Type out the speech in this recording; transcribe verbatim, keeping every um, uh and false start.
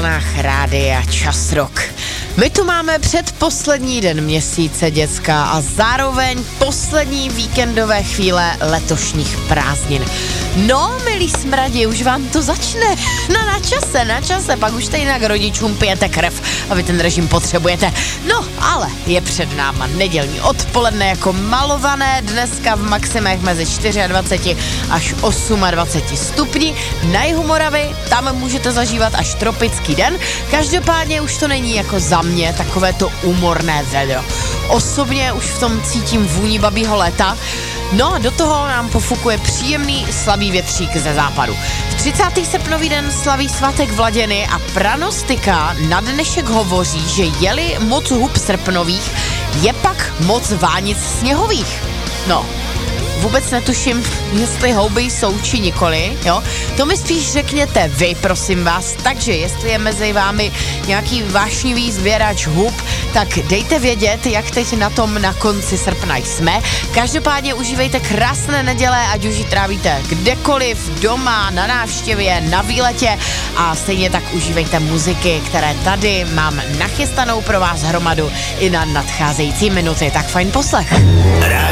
vlnách Rádia Čas Rock. My tu máme předposlední den měsíce, děcka, a zároveň poslední víkendové chvíle letošních prázdnin. No, milí smradi, už vám to začne. No, na čase, na čase, pak už stejnak rodičům pijete krev a vy ten režim potřebujete. No, ale je před náma nedělní odpoledne jako malované, dneska v maximech mezi dvacet čtyři až dvacet osm stupni. Na jihu Moravy, tam můžete zažívat až tropický den. Každopádně už to není jako za mě takové to úmorné vedro. Osobně už v tom cítím vůni babího léta. No a do toho nám pofukuje příjemný slabý větřík ze západu. V třicátý srpnový den slaví svátek Vladěny a pranostika na dnešek hovoří, že je-li moc hub srpnových, je pak moc vánic sněhových. No, vůbec netuším, jestli houby jsou či nikoli, jo. To mi spíš řekněte vy, prosím vás. Takže jestli je mezi vámi nějaký vášnivý sběrač hub, tak dejte vědět, jak teď na tom na konci srpna jsme. Každopádně užívejte krásné neděle, ať už ji trávíte kdekoliv, doma, na návštěvě, na výletě, a stejně tak užívejte muziky, které tady mám nachystanou pro vás hromadu i na nadcházející minuty. Tak fajn poslech.